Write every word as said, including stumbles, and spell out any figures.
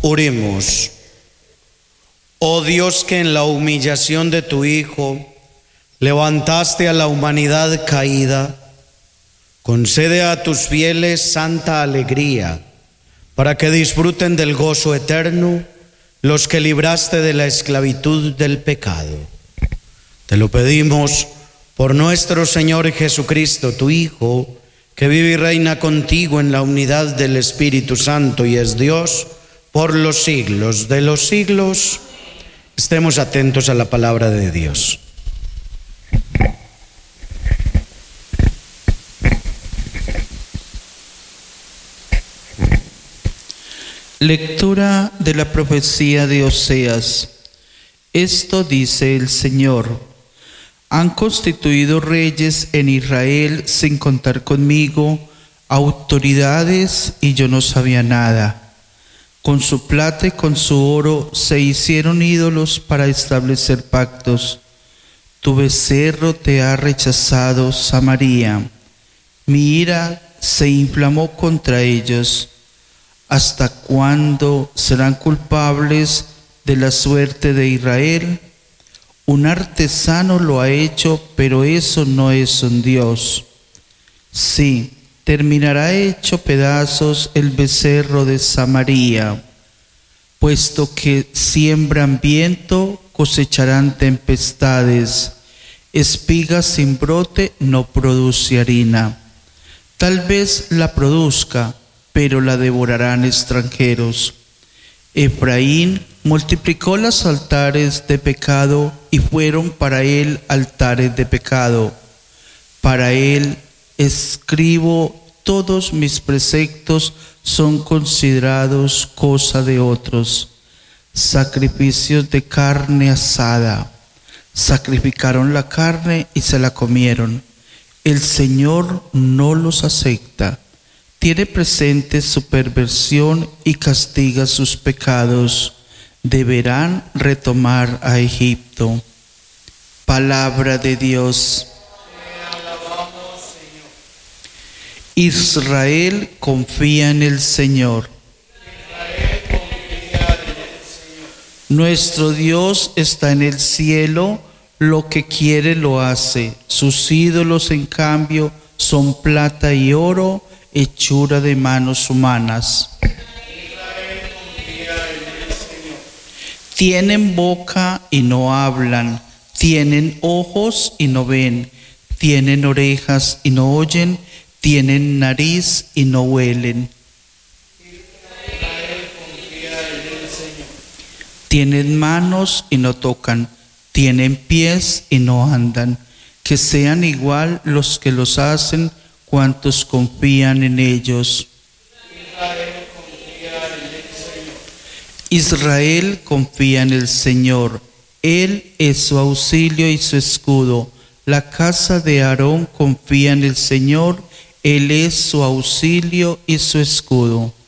Oremos. Oh Dios, que en la humillación de tu Hijo levantaste a la humanidad caída, concede a tus fieles santa alegría, para que disfruten del gozo eterno los que libraste de la esclavitud del pecado. Te lo pedimos por nuestro Señor Jesucristo, tu Hijo, que vive y reina contigo en la unidad del Espíritu Santo y es Dios por los siglos de los siglos. Estemos atentos a la palabra de Dios. Lectura de la profecía de Oseas. Esto dice el Señor: han constituido reyes en Israel sin contar conmigo, autoridades, y yo no sabía nada. Con su plata y con su oro se hicieron ídolos para establecer pactos. Tu becerro te ha rechazado, Samaria. Mi ira se inflamó contra ellos. ¿Hasta cuándo serán culpables de la suerte de Israel? Un artesano lo ha hecho, pero eso no es un Dios. Sí, terminará hecho pedazos el becerro de Samaria. Puesto que siembran viento, cosecharán tempestades. Espiga sin brote no produce harina. Tal vez la produzca, pero la devorarán extranjeros. Efraín multiplicó los altares de pecado y fueron para él altares de pecado. Para él escribo: todos mis preceptos son considerados cosa de otros. Sacrificios de carne asada. Sacrificaron la carne y se la comieron. El Señor no los acepta. Tiene presente su perversión y castiga sus pecados. Deberán retomar a Egipto. Palabra de Dios. Israel confía en el Señor. Nuestro Dios está en el cielo, lo que quiere lo hace. Sus ídolos, en cambio, son plata y oro, hechura de manos humanas. Tienen boca y no hablan, tienen ojos y no ven, tienen orejas y no oyen, tienen nariz y no huelen. Tienen manos y no tocan, tienen pies y no andan. Que sean igual los que los hacen, cuantos confían en ellos. Israel confía en el Señor. Él es su auxilio y su escudo. La casa de Aarón confía en el Señor. Él es su auxilio y su escudo.